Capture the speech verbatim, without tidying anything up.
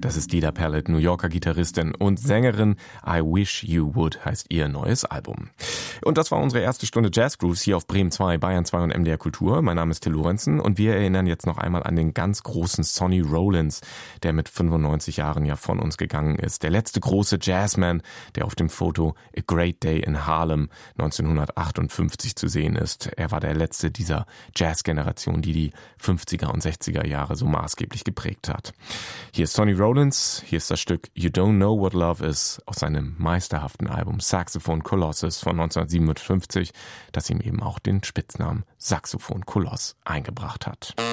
Das ist Lida Pallet, New Yorker Gitarristin und Sängerin. I Wish You Would heißt ihr neues Album. Und das war unsere erste Stunde Jazz Grooves hier auf Bremen zwei, Bayern zwei und M D R Kultur. Mein Name ist Till Lorenzen und wir erinnern jetzt noch einmal an den ganz großen Sonny Rollins, der mit fünfundneunzig Jahren ja von uns gegangen ist. Der letzte große Jazzman, der auf dem Foto A Great Day in Harlem neunzehnhundertachtundfünfzig zu sehen ist. Er war der letzte dieser Jazz-Generation, die die fünfziger und sechziger Jahre so maßgeblich geprägt hat. Hier ist Sonny Rollins, hier ist das Stück You Don't Know What Love Is aus seinem meisterhaften Album Saxophone Colossus von neunzehnhundertsiebenundfünfzig, das ihm eben auch den Spitznamen Saxophon Koloss eingebracht hat.